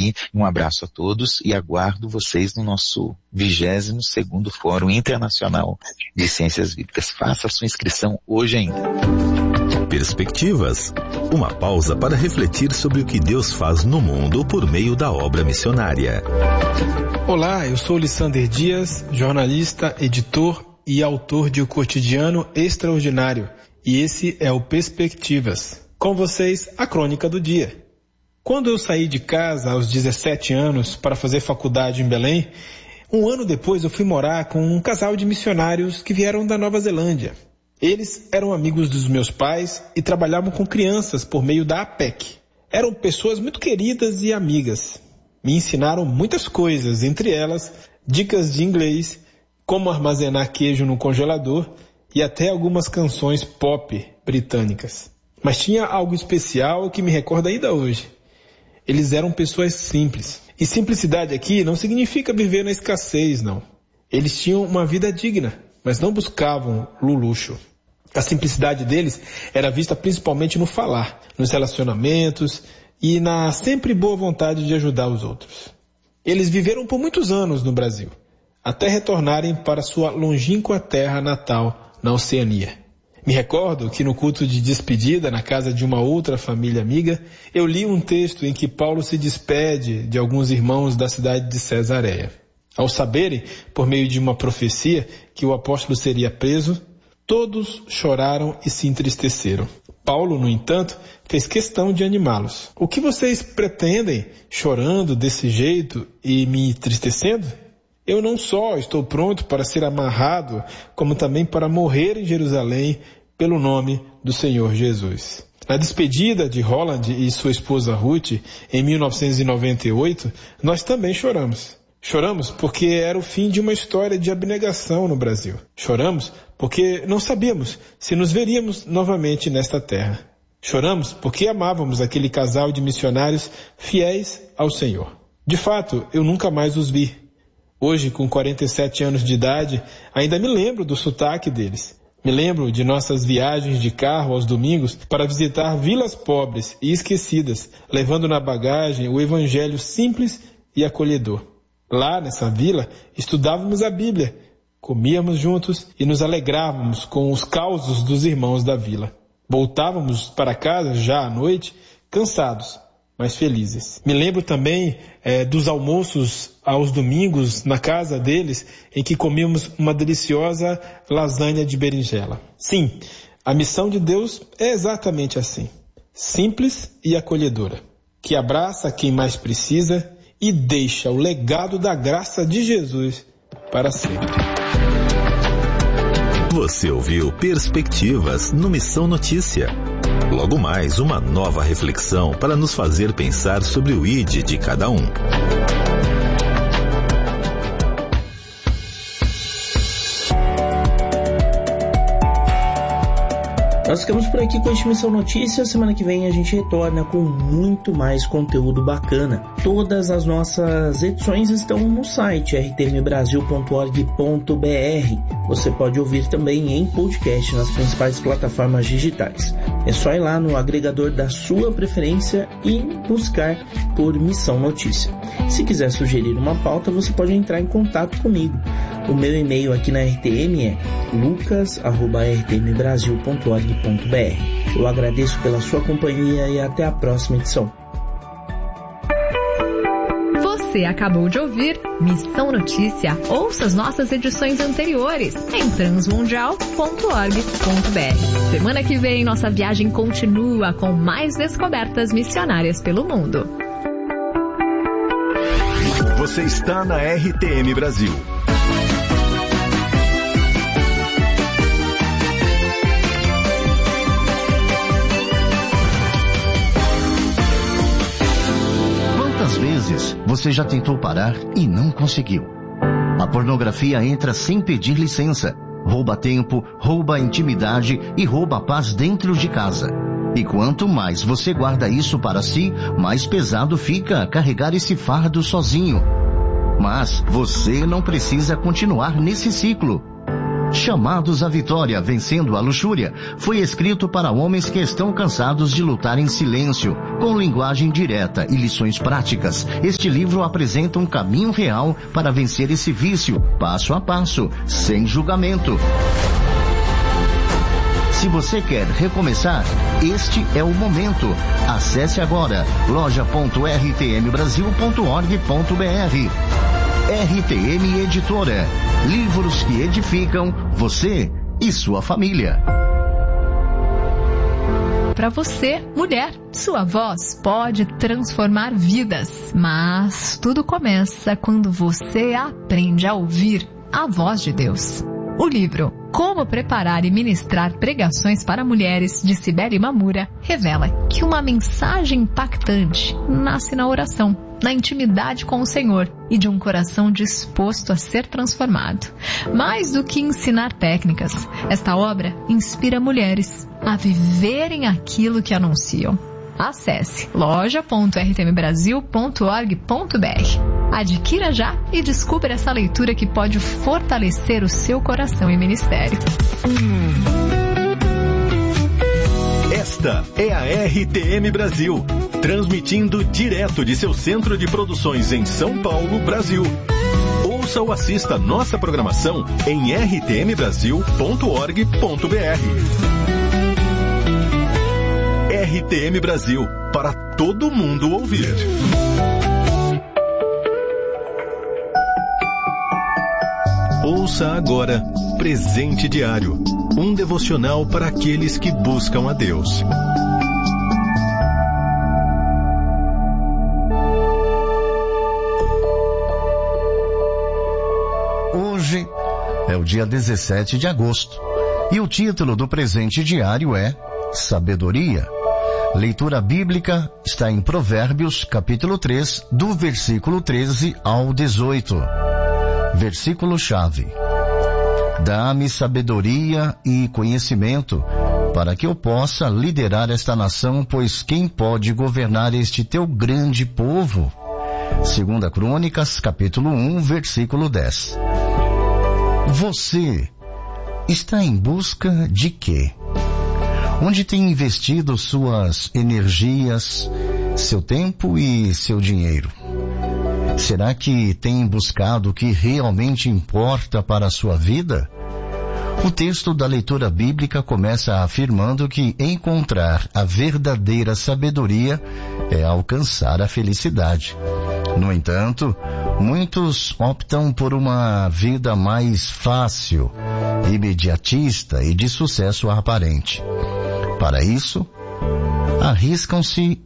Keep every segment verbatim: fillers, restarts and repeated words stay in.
aí. Um abraço a todos e aguardo vocês no nosso vigésimo segundo Fórum Internacional de Ciências Bíblicas. Faça a sua inscrição hoje ainda. Perspectivas. Uma pausa para refletir sobre o que Deus faz no mundo por meio da obra missionária. Olá, eu sou Lissander Dias, jornalista, editor e autor de O Cotidiano Extraordinário. E esse é o Perspectivas. Com vocês, a crônica do dia. Quando eu saí de casa aos dezessete anos para fazer faculdade em Belém, um ano depois eu fui morar com um casal de missionários que vieram da Nova Zelândia. Eles eram amigos dos meus pais e trabalhavam com crianças por meio da A P E C. Eram pessoas muito queridas e amigas. Me ensinaram muitas coisas, entre elas dicas de inglês, como armazenar queijo no congelador e até algumas canções pop britânicas. Mas tinha algo especial que me recorda ainda hoje. Eles eram pessoas simples. E simplicidade aqui não significa viver na escassez, não. Eles tinham uma vida digna, mas não buscavam o luxo. A simplicidade deles era vista principalmente no falar, nos relacionamentos e na sempre boa vontade de ajudar os outros. Eles viveram por muitos anos no Brasil, até retornarem para sua longínqua terra natal, na Oceania. Me recordo que no culto de despedida, na casa de uma outra família amiga, eu li um texto em que Paulo se despede de alguns irmãos da cidade de Cesareia. Ao saberem, por meio de uma profecia, que o apóstolo seria preso, todos choraram e se entristeceram. Paulo, no entanto, fez questão de animá-los. O que vocês pretendem, chorando desse jeito e me entristecendo? Eu não só estou pronto para ser amarrado, como também para morrer em Jerusalém pelo nome do Senhor Jesus. Na despedida de Roland e sua esposa Ruth, em mil novecentos e noventa e oito, nós também choramos. Choramos porque era o fim de uma história de abnegação no Brasil. Choramos porque não sabíamos se nos veríamos novamente nesta terra. Choramos porque amávamos aquele casal de missionários fiéis ao Senhor. De fato, eu nunca mais os vi. Hoje, com quarenta e sete anos de idade, ainda me lembro do sotaque deles. Me lembro de nossas viagens de carro aos domingos para visitar vilas pobres e esquecidas, levando na bagagem o evangelho simples e acolhedor. Lá, nessa vila, estudávamos a Bíblia, comíamos juntos e nos alegrávamos com os causos dos irmãos da vila. Voltávamos para casa, já à noite, cansados, mas felizes. Me lembro também é, dos almoços aos domingos na casa deles, em que comíamos uma deliciosa lasanha de berinjela. Sim, a missão de Deus é exatamente assim, simples e acolhedora, que abraça quem mais precisa e deixa o legado da graça de Jesus para sempre. Você ouviu Perspectivas no Missão Notícia. Logo mais, uma nova reflexão para nos fazer pensar sobre o I D de cada um. Nós ficamos por aqui com a Missão Notícia. Semana que vem a gente retorna com muito mais conteúdo bacana. Todas as nossas edições estão no site r t m brasil ponto org ponto b r. Você pode ouvir também em podcast nas principais plataformas digitais. É só ir lá no agregador da sua preferência e buscar por Missão Notícia. Se quiser sugerir uma pauta, você pode entrar em contato comigo. O meu e-mail aqui na R T M é lucas arroba r t m brasil ponto org ponto b r. Eu agradeço pela sua companhia e até a próxima edição. Você acabou de ouvir Missão Notícia. Ouça as nossas edições anteriores em transmundial ponto org ponto b r. Semana que vem, nossa viagem continua com mais descobertas missionárias pelo mundo. Você está na R T M Brasil. Quantas vezes você já tentou parar e não conseguiu? A pornografia entra sem pedir licença, rouba tempo, rouba a intimidade e rouba a paz dentro de casa. E quanto mais você guarda isso para si, mais pesado fica carregar esse fardo sozinho. Mas você não precisa continuar nesse ciclo. Chamados à Vitória, Vencendo a Luxúria, foi escrito para homens que estão cansados de lutar em silêncio, com linguagem direta e lições práticas. Este livro apresenta um caminho real para vencer esse vício, passo a passo, sem julgamento. Se você quer recomeçar, este é o momento. Acesse agora loja ponto r t m brasil ponto org ponto b r. R T M Editora. Livros que edificam você e sua família. Para você, mulher, sua voz pode transformar vidas, mas tudo começa quando você aprende a ouvir a voz de Deus. O livro Como Preparar e Ministrar Pregações para Mulheres, de Cibele Mamura, revela que uma mensagem impactante nasce na oração, na intimidade com o Senhor e de um coração disposto a ser transformado. Mais do que ensinar técnicas, esta obra inspira mulheres a viverem aquilo que anunciam. Acesse loja ponto r t m brasil ponto org ponto b r. Adquira já e descubra essa leitura que pode fortalecer o seu coração e ministério. Esta é a R T M Brasil, transmitindo direto de seu centro de produções em São Paulo, Brasil. Ouça ou assista nossa programação em r t m brasil ponto org ponto b r. R T M Brasil, para todo mundo ouvir. Ouça agora Presente Diário, um devocional para aqueles que buscam a Deus. Hoje é o dia dezessete de agosto e o título do Presente Diário é Sabedoria. Leitura bíblica está em Provérbios, capítulo três, do versículo treze ao dezoito. Versículo-chave. Dá-me sabedoria e conhecimento, para que eu possa liderar esta nação, pois quem pode governar este teu grande povo? Segunda Crônicas, capítulo um, versículo dez. Você está em busca de quê? Onde tem investido suas energias, seu tempo e seu dinheiro? Será que tem buscado o que realmente importa para a sua vida? O texto da leitura bíblica começa afirmando que encontrar a verdadeira sabedoria é alcançar a felicidade. No entanto, muitos optam por uma vida mais fácil, imediatista e de sucesso aparente. Para isso, arriscam-se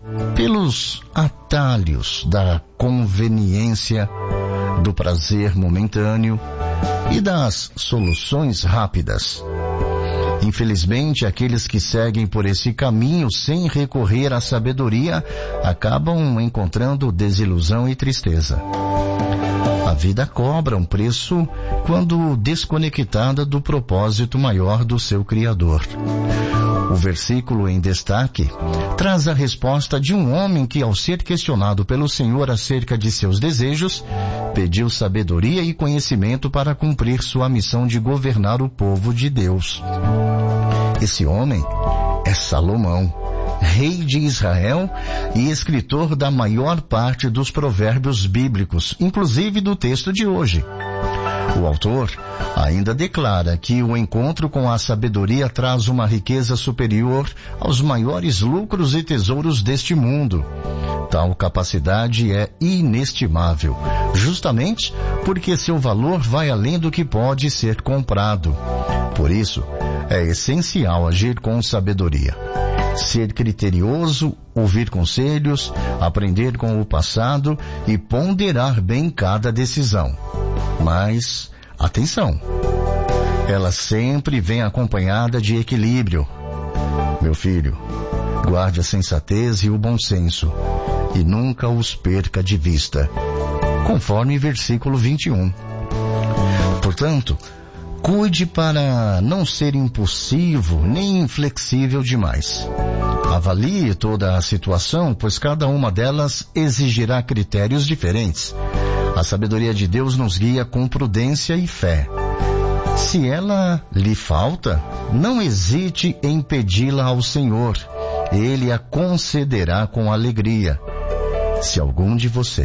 pelos atalhos da conveniência, do prazer momentâneo e das soluções rápidas. Infelizmente, aqueles que seguem por esse caminho sem recorrer à sabedoria acabam encontrando desilusão e tristeza. A vida cobra um preço quando desconectada do propósito maior do seu Criador. O versículo em destaque traz a resposta de um homem que, ao ser questionado pelo Senhor acerca de seus desejos, pediu sabedoria e conhecimento para cumprir sua missão de governar o povo de Deus. Esse homem é Salomão, rei de Israel e escritor da maior parte dos provérbios bíblicos, inclusive do texto de hoje. O autor ainda declara que o encontro com a sabedoria traz uma riqueza superior aos maiores lucros e tesouros deste mundo. Tal capacidade é inestimável, justamente porque seu valor vai além do que pode ser comprado. Por isso, é essencial agir com sabedoria. Ser criterioso, ouvir conselhos, aprender com o passado e ponderar bem cada decisão. Mas, atenção, ela sempre vem acompanhada de equilíbrio. Meu filho, guarde a sensatez e o bom senso, e nunca os perca de vista, conforme versículo vinte e um. Portanto, cuide para não ser impulsivo nem inflexível demais. Avalie toda a situação, pois cada uma delas exigirá critérios diferentes. A sabedoria de Deus nos guia com prudência e fé. Se ela lhe falta, não hesite em pedi-la ao Senhor. Ele a concederá com alegria. Se algum de vocês